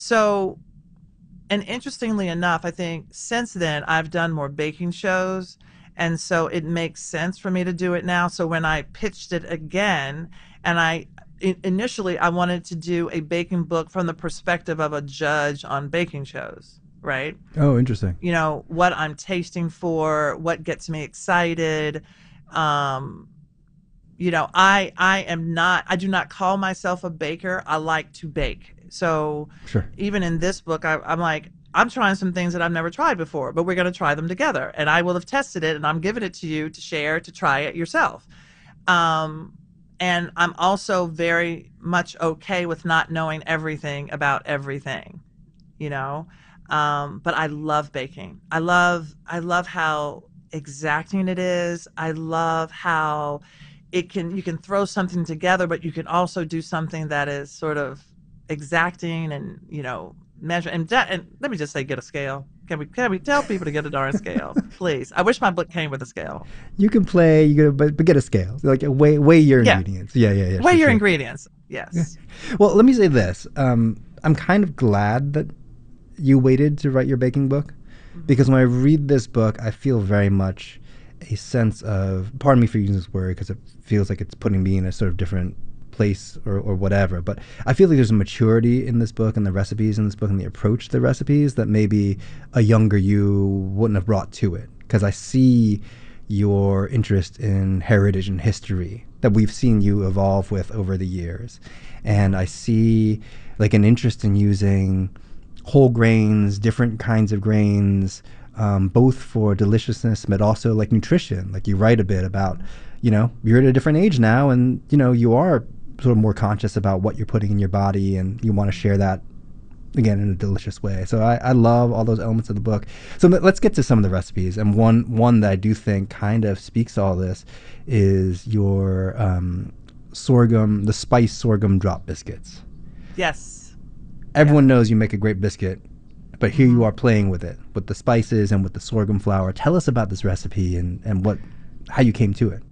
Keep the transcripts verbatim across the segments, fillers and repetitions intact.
So, and interestingly enough, I think since then I've done more baking shows. And so it makes sense for me to do it now. So when I pitched it again, and I i- initially I wanted to do a baking book from the perspective of a judge on baking shows, right? Oh, interesting. You know, what I'm tasting for, what gets me excited. Um, you know, I I am not I do not call myself a baker. I like to bake. So Sure. even in this book, I, I'm like, I'm trying some things that I've never tried before, but we're going to try them together. And I will have tested it and I'm giving it to you to share, to try it yourself. Um, and I'm also very much okay with not knowing everything about everything, you know. Um, but I love baking. I love I love how exacting it is. I love how it can you can throw something together, but you can also do something that is sort of exacting and you know measure and, that, and let me just say get a scale. Can we can we tell people to get a darn scale, please? I wish my book came with a scale. You can play, you can, but, but get a scale. Like weigh weigh your Yeah, ingredients. Yeah, yeah, yeah, weigh for your sure. ingredients. Yeah. Yes. Well, let me say this. Um, I'm kind of glad that you waited to write your baking book Mm-hmm. because when I read this book, I feel very much a sense of, pardon me for using this word because it feels like it's putting me in a sort of different place or, or whatever, but I feel like there's a maturity in this book and the recipes in this book and the approach to the recipes that maybe a younger you wouldn't have brought to it. Because I see your interest in heritage and history that we've seen you evolve with over the years. And I see like an interest in using whole grains, different kinds of grains, um, both for deliciousness, but also like nutrition. Like you write a bit about, you know, you're at a different age now and, you know, you are sort of more conscious about what you're putting in your body and you want to share that again in a delicious way. So I, I love all those elements of the book. So let's get to some of the recipes. And one one that I do think kind of speaks to all this is your um, sorghum, the spice sorghum drop biscuits. Yes. Yeah. Everyone knows you make a great biscuit, but here you Mm-hmm. are playing with it, with the spices and with the sorghum flour. Tell us about this recipe and, and what how you came to it.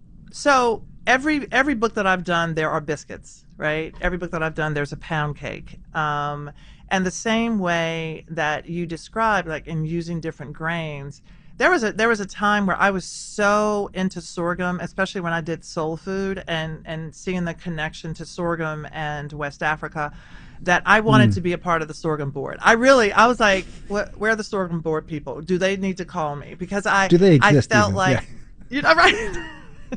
So every every book that I've done, there are biscuits, right? Every book that I've done, there's a pound cake. Um, and the same way that you described, like in using different grains, there was a there was a time where I was so into sorghum, especially when I did soul food and and seeing the connection to sorghum and West Africa, that I wanted Mm. to be a part of the sorghum board. I really, I was like, what, where are the sorghum board people? Do they need to call me? Because I Do they I exist felt even? Yeah. like, you know, right?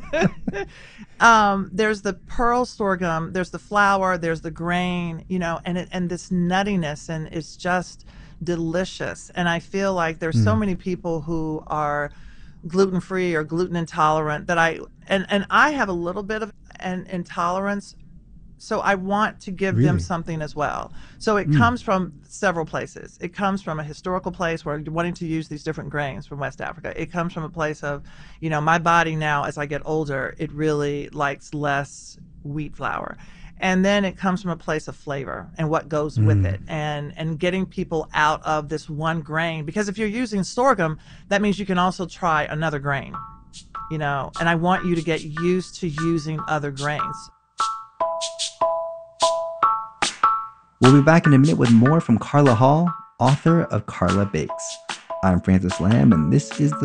um, there's the pearl sorghum, there's the flour, there's the grain, you know, and it, and this nuttiness, and it's just delicious. And I feel like there's so Mm. many people who are gluten free or gluten intolerant that I and and I have a little bit of an intolerance, so I want to give them Really? something as well. So it Mm. comes from several places. It comes from a historical place where you're wanting to use these different grains from West Africa. It comes from a place of, you know, my body now as I get older, it really likes less wheat flour. And then it comes from a place of flavor and what goes with Mm. it and and getting people out of this one grain, because if you're using sorghum, that means you can also try another grain, you know, and I want you to get used to using other grains. We'll be back in a minute with more from Carla Hall, author of Carla Bakes. I'm Francis Lamb, and this is the